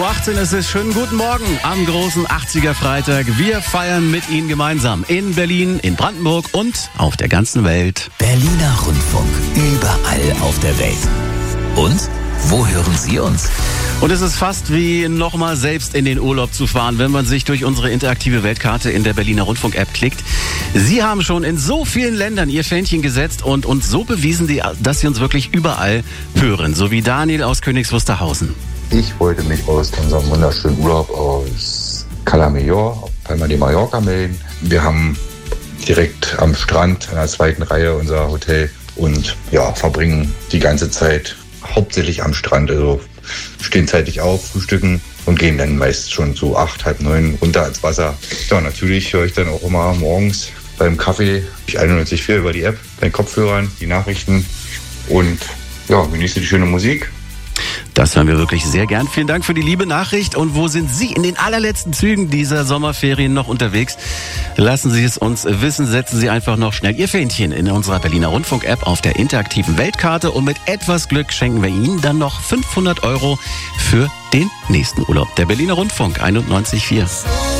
8:18 Uhr, es ist schönen guten Morgen am großen 80er Freitag. Wir feiern mit Ihnen gemeinsam in Berlin, in Brandenburg und auf der ganzen Welt. Berliner Rundfunk, überall auf der Welt. Und wo hören Sie uns? Und es ist fast wie nochmal selbst in den Urlaub zu fahren, wenn man sich durch unsere interaktive Weltkarte in der Berliner Rundfunk-App klickt. Sie haben schon in so vielen Ländern Ihr Fähnchen gesetzt und uns so bewiesen, dass Sie uns wirklich überall hören. So wie Daniel aus Königs Wusterhausen. Ich wollte mich aus unserem wunderschönen Urlaub aus Cala Major, Palma de Mallorca melden. Wir haben direkt am Strand in der zweiten Reihe unser Hotel und verbringen die ganze Zeit hauptsächlich am Strand. Also stehen zeitig auf, frühstücken und gehen dann meist schon so 8, halb 9 runter ins Wasser. Ja, natürlich höre ich dann auch immer morgens beim Kaffee 91,4 über die App, bei den Kopfhörern, die Nachrichten und genieße die schöne Musik. Das hören wir wirklich sehr gern. Vielen Dank für die liebe Nachricht. Und wo sind Sie in den allerletzten Zügen dieser Sommerferien noch unterwegs? Lassen Sie es uns wissen. Setzen Sie einfach noch schnell Ihr Fähnchen in unserer Berliner Rundfunk-App auf der interaktiven Weltkarte. Und mit etwas Glück schenken wir Ihnen dann noch 500 € für den nächsten Urlaub. Der Berliner Rundfunk 91,4.